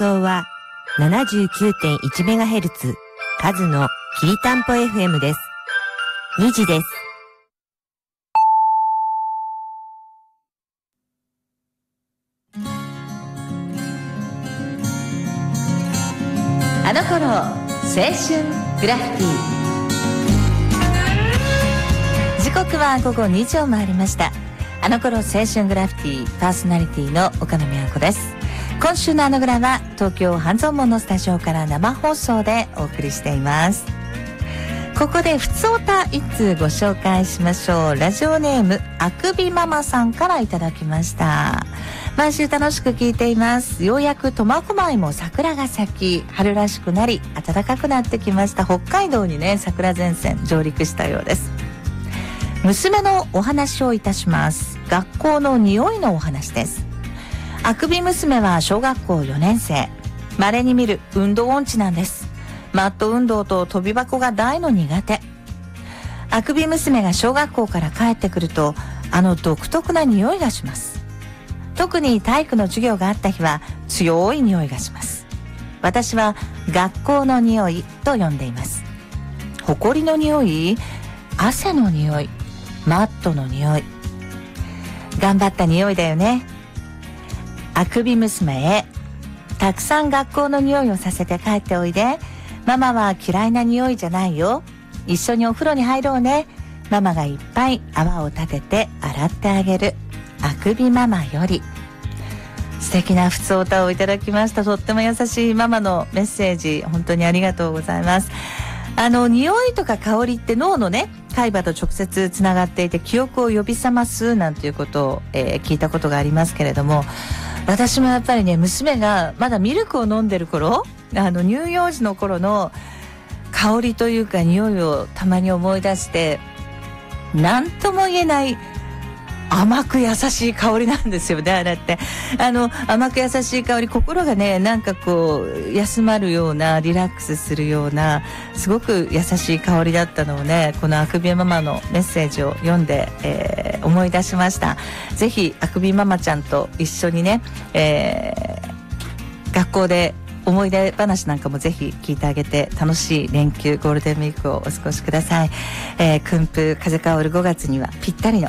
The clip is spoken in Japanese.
送は 79.1MHz 数のきりたんぽ FM です。2時です。 あの頃青春グラフィティ。時刻は午後2時を回りました。あの頃青春グラフィティパーソナリティの岡野美和子です。今週のあのグラは東京半蔵門のスタジオから生放送でお送りしています。ここでふつおた一通ご紹介しましょう。ラジオネームあくびママさんからいただきました。毎週楽しく聞いています。ようやく苫小牧も桜が咲き、春らしくなり暖かくなってきました。北海道にね、桜前線上陸したようです。娘のお話をいたします。学校の匂いのお話です。あくび娘は小学校4年生。稀に見る運動音痴なんです。マット運動と跳び箱が大の苦手。あくび娘が小学校から帰ってくると、独特な匂いがします。特に体育の授業があった日は強い匂いがします。私は学校の匂いと呼んでいます。埃の匂い、汗の匂い、マットの匂い。頑張った匂いだよね。あくび娘へ、たくさん学校の匂いをさせて帰っておいで。ママは嫌いな匂いじゃないよ。一緒にお風呂に入ろうね。ママがいっぱい泡を立てて洗ってあげる。あくびママより。素敵なふつおたをいただきました。とっても優しいママのメッセージ、本当にありがとうございます。匂いとか香りって脳のね、海馬と直接つながっていて記憶を呼び覚ますなんていうことを、聞いたことがありますけれども、私もやっぱりね、娘がまだミルクを飲んでる頃、乳幼児の頃の香りというか匂いをたまに思い出して、何とも言えない甘く優しい香りなんですよね。あれって甘く優しい香り、心がね、なんかこう休まるような、リラックスするような、すごく優しい香りだったのをね、このあくびママのメッセージを読んで、思い出しました。ぜひあくびママちゃんと一緒にね、学校で思い出話なんかもぜひ聞いてあげて、楽しい連休ゴールデンウィークをお過ごしください。訓風風薫る5月にはぴったりの